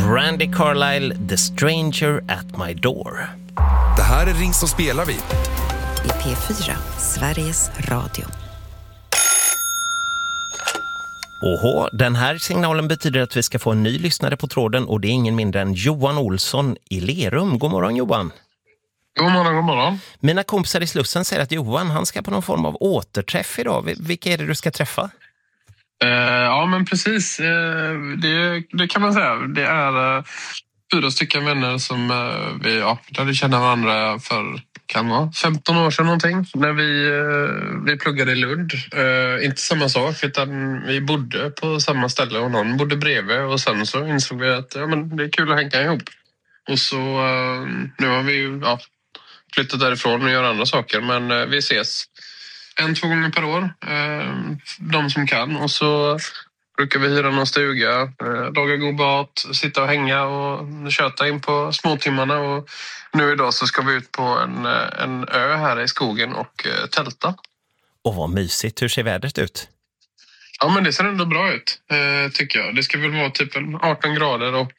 Brandi Carlile, The Stranger at My Door. Det här är Ring som spelar vi. I P4, Sveriges Radio. Oho, den här signalen betyder att vi ska få en ny lyssnare på tråden och det är ingen mindre än Johan Olsson i Lerum. God morgon Johan. God morgon, god morgon. Mina kompisar i Slussen säger att Johan, han ska på någon form av återträff idag. Vilka är det du ska träffa? Ja, men precis. Det kan man säga. Det är 4 stycken vänner som vi känner varandra för, kan vara 15 år sedan någonting. När vi pluggade i Lund. Inte samma sak, utan vi bodde på samma ställe och någon bodde bredvid. Och sen så insåg vi att det är kul att hänga ihop. Och så nu har vi flyttat därifrån och gör andra saker. Men vi ses 1-2 gånger per år, de som kan. Och så brukar vi hyra någon stuga, laga god mat, sitta och hänga och köta in på småtimmarna. Och nu idag så ska vi ut på en ö här i skogen och tälta. Och vad mysigt, hur ser vädret ut? Ja, men det ser ändå bra ut, tycker jag. Det ska väl vara typ 18 grader och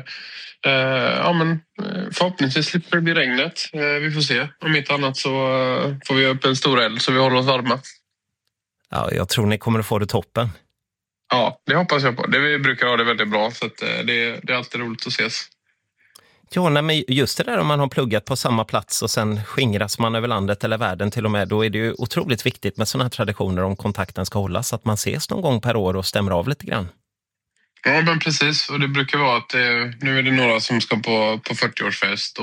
förhoppningsvis slipper det bli regnet. Vi får se. Om inte annat så får vi upp en stor eld så vi håller oss varma. Ja, jag tror ni kommer att få det toppen. Ja, det hoppas jag på. Vi brukar ha det väldigt bra så att det är alltid roligt att ses. Ja, men just det där om man har pluggat på samma plats och sen skingras man över landet eller världen till och med, då är det ju otroligt viktigt med sådana här traditioner om kontakten ska hållas, att man ses någon gång per år och stämmer av lite grann. Ja, men precis. Och det brukar vara att nu är det några som ska på 40-årsfest